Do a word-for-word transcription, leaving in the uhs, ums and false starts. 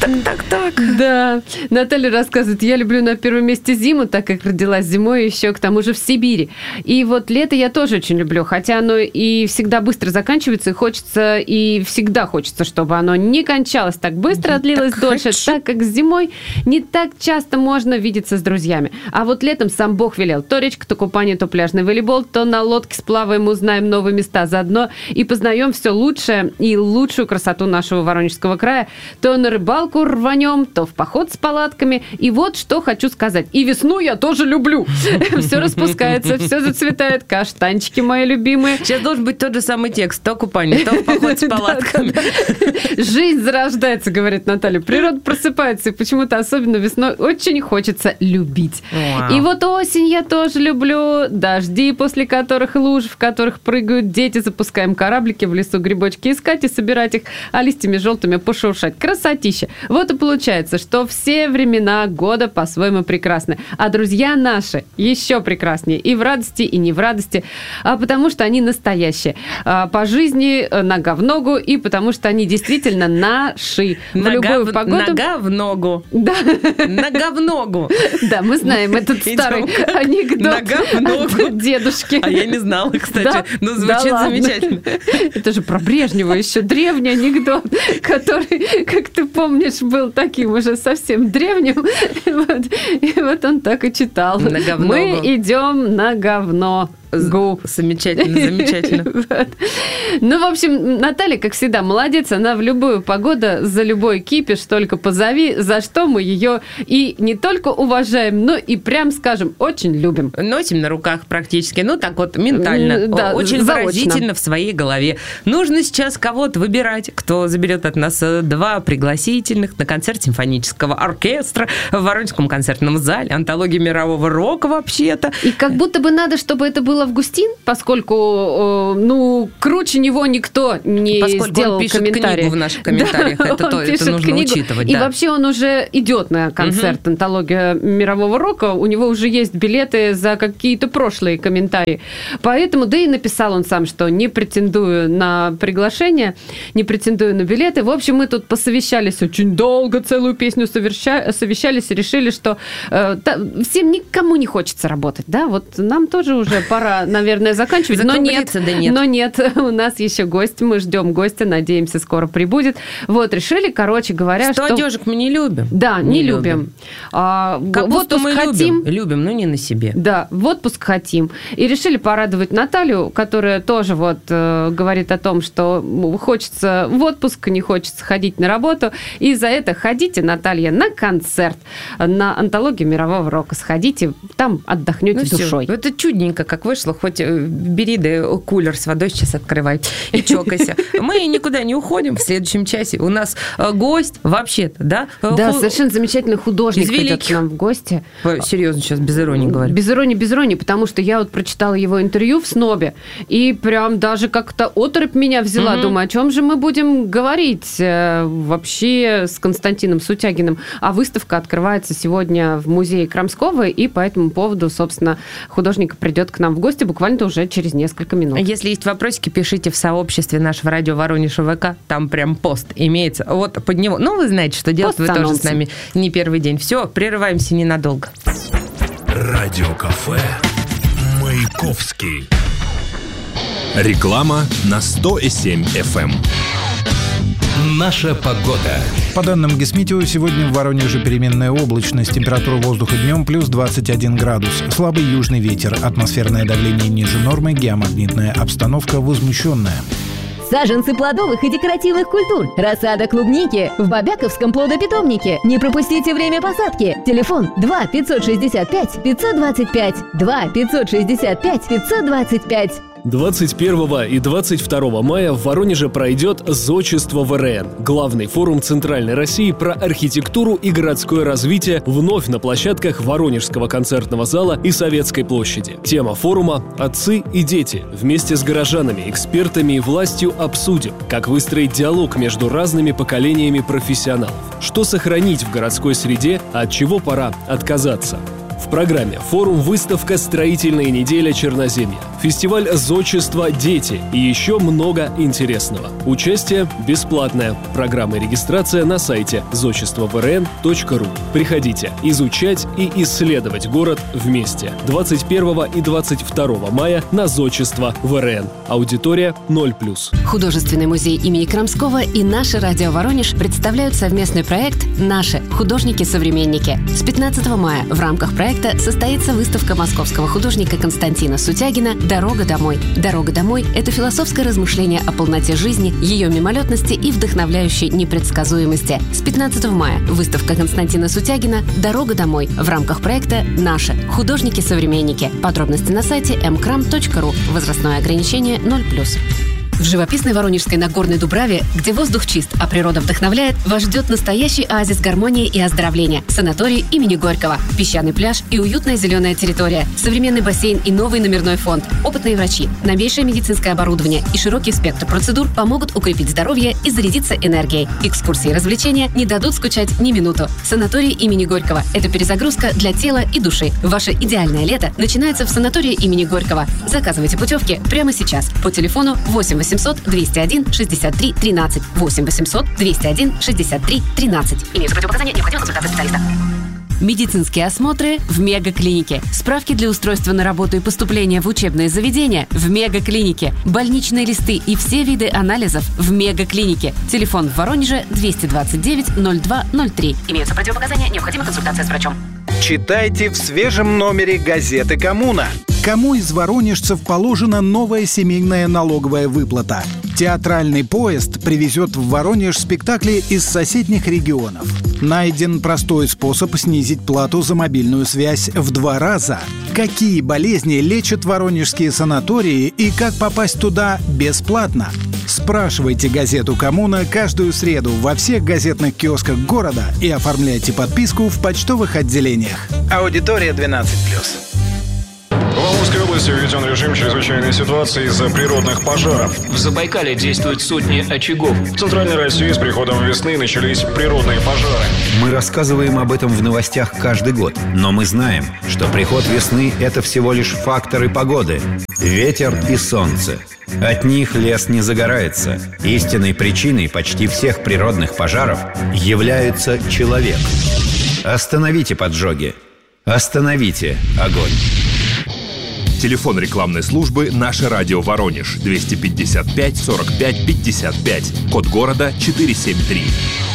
так, так, так. Да. Наталья рассказывает, я люблю на первом месте зиму, так как родилась зимой еще, к тому же, в Сибири. И вот лето я тоже очень люблю, хотя оно и всегда быстро заканчивается, и хочется, и всегда хочется, чтобы оно не кончалось так быстро, длилось дольше, хочу. Так как зимой не так часто можно видеться с друзьями. А вот летом сам Бог велел. То речка, то купание, то пляжный волейбол, то на лодке сплаваем, узнаем новые места заодно и познаем все лучшее и лучшую красоту нашего Воронежского края. То на рыбалку рванем, то в поход с палатками. И вот что хочу сказать. И весну я тоже люблю. Все распускается, все зацветает. Каштанчики мои любимые. Сейчас должен быть тот же самый текст. То купание, то в поход с палатками. Жизнь зарождается, говорит Наталья. Природа просыпается. И почему-то особенно весной очень хочется любить. И вот осень я тоже люблю. Дожди, после которых лужи, в которых прыгают дети. Запускаем кораблики в лесу, грибочки искать и собирать их, а листьями желтыми пошуршать. Красотища. Вот и получается, что все времена года по-своему прекрасны. А друзья наши еще прекраснее. И в радости, и не в радости. А потому что они настоящие. А по жизни нога в ногу, и потому что они действительно наши. В нога любую в, погоду. Нога в ногу. Да. Нога в ногу. Да, мы знаем этот старый анекдот. Нога в ногу. Дедушки. А я не знала, кстати. Да? Но звучит Да замечательно. Это же про Брежнева еще древний анекдот, который, как ты помнишь, был таким уже совсем древним. Вот. И вот он так и читал. Мы идем на говно. Гу. Замечательно, замечательно. Вот. Ну, в общем, Наталья, как всегда, молодец. Она в любую погоду, за любой кипиш только позови, за что мы ее и не только уважаем, но и, прям скажем, очень любим. Носим на руках практически. Ну, так вот, ментально. Да, очень заочно. Выразительно в своей голове. Нужно сейчас кого-то выбирать, кто заберет от нас два пригласительных на концерт симфонического оркестра в Воронежском концертном зале. Антология мирового рока вообще-то. И как будто бы надо, чтобы это было Августин, поскольку, ну, круче него никто не поскольку сделал он пишет комментарий. Книгу в наших комментариях. Да, это, то, это нужно книгу, учитывать. И да. вообще он уже идет на концерт угу. «Антология мирового рока». У него уже есть билеты за какие-то прошлые комментарии. Поэтому, да и написал он сам, что не претендую на приглашение, не претендую на билеты. В общем, мы тут посовещались очень долго, целую песню соверща... совещались и решили, что э, та... всем никому не хочется работать. Да? Вот нам тоже уже пора, наверное, заканчивать, но нет, да нет, но нет, у нас еще гость, мы ждем гостя, надеемся, скоро прибудет. Вот, решили, короче говоря, что... Что одежек мы не любим. Да, не, не любим. любим. А, в отпуск мы хотим. Любим, любим, но не на себе. Да, в отпуск хотим. И решили порадовать Наталью, которая тоже вот э, говорит о том, что хочется в отпуск, не хочется ходить на работу. И за это ходите, Наталья, на концерт, на антологию мирового рока. Сходите, там отдохнете ну душой. Все. Это чудненько, как вышло. Хоть бери, да кулер с водой сейчас открывай и чокайся. Мы никуда не уходим в следующем часе. У нас гость вообще-то, да? Да, Ху... совершенно замечательный художник придет к нам в гости. Серьезно, сейчас без иронии говорю. Без иронии, без иронии, потому что я вот прочитала его интервью в СНОБе, и прям даже как-то оторопь меня взяла. Mm-hmm. Думаю, о чем же мы будем говорить э, вообще с Константином Сутягиным? А выставка открывается сегодня в музее Крамского, и по этому поводу, собственно, художник придет к нам в гости буквально уже через несколько минут. Если есть вопросики, пишите в сообществе нашего радио Воронеж ВК, там прям пост имеется. Вот под него. Ну, вы знаете, что делать, вы тоже с нами не первый день. Все, прерываемся ненадолго. Радиокафе Маяковский. Реклама на сто семь эф эм. Наша погода. По данным Гисметео, сегодня в Воронеже переменная облачность. Температура воздуха днем плюс двадцать один градус. Слабый южный ветер. Атмосферное давление ниже нормы. Геомагнитная обстановка возмущенная. Саженцы плодовых и декоративных культур. Рассада клубники в Бобяковском плодопитомнике. Не пропустите время посадки. Телефон два пятьсот шестьдесят пять пятьсот двадцать пять. два пятьсот шестьдесят пять пятьсот двадцать пять. двадцать первого и двадцать второго мая в Воронеже пройдет «Зодчество ВРН» – главный форум Центральной России про архитектуру и городское развитие вновь на площадках Воронежского концертного зала и Советской площади. Тема форума «Отцы и дети». Вместе с горожанами, экспертами и властью обсудим, как выстроить диалог между разными поколениями профессионалов, что сохранить в городской среде, а от чего пора отказаться. В программе форум-выставка «Строительная неделя Черноземья», фестиваль «Зодчество. Дети» и еще много интересного. Участие бесплатное. Программа и регистрация на сайте зодчество вэ эр эн точка ру. Приходите изучать и исследовать город вместе. двадцать первого и двадцать второго мая на «Зодчество вэ эр эн». Аудитория ноль плюс. Художественный музей имени Крамского и наше радио «Воронеж» представляют совместный проект «Наши художники-современники». С пятнадцатого мая в рамках проекта состоится выставка московского художника Константина Сутягина «Дорога домой». «Дорога домой» — это философское размышление о полноте жизни, ее мимолетности и вдохновляющей непредсказуемости. С пятнадцатого мая выставка Константина Сутягина «Дорога домой» в рамках проекта «Наши художники-современники». Подробности на сайте эм крам точка ру. Возрастное ограничение ноль плюс. В живописной Воронежской Нагорной Дубраве, где воздух чист, а природа вдохновляет, вас ждет настоящий оазис гармонии и оздоровления. Санаторий имени Горького, песчаный пляж и уютная зеленая территория, современный бассейн и новый номерной фонд, опытные врачи, новейшее медицинское оборудование и широкий спектр процедур помогут укрепить здоровье и зарядиться энергией. Экскурсии и развлечения не дадут скучать ни минуту. Санаторий имени Горького – это перезагрузка для тела и души. Ваше идеальное лето начинается в санатории имени Горького. Заказывайте путевки прямо сейчас по телефону восемь восемьсот двести один шестьдесят три тринадцать. восемь восемьсот двести один шестьдесят три тринадцать. Имеются противопоказания, необходима консультация специалиста. Медицинские осмотры в Мегаклинике. Справки для устройства на работу и поступления в учебные заведения в Мегаклинике. Больничные листы и все виды анализов в Мегаклинике. Телефон в Воронеже двести двадцать девять ноль два ноль три. Имеются противопоказания, необходима консультация с врачом. Читайте в свежем номере газеты «Коммуна». Кому из воронежцев положена новая семейная налоговая выплата? Театральный поезд привезет в Воронеж спектакли из соседних регионов. Найден простой способ снизить плату за мобильную связь в два раза. Какие болезни лечат воронежские санатории и как попасть туда бесплатно? Спрашивайте газету «Коммуна» каждую среду во всех газетных киосках города и оформляйте подписку в почтовых отделениях. Аудитория двенадцать плюс. В Амурской области введен режим чрезвычайной ситуации из-за природных пожаров. В Забайкале действуют сотни очагов. В Центральной России с приходом весны начались природные пожары. Мы рассказываем об этом в новостях каждый год. Но мы знаем, что приход весны – это всего лишь факторы погоды. Ветер и солнце. От них лес не загорается. Истинной причиной почти всех природных пожаров является человек. Остановите поджоги. Остановите огонь. Телефон рекламной службы «Наше радио Воронеж» двести пятьдесят пять сорок пять пятьдесят пять. Код города четыреста семьдесят три.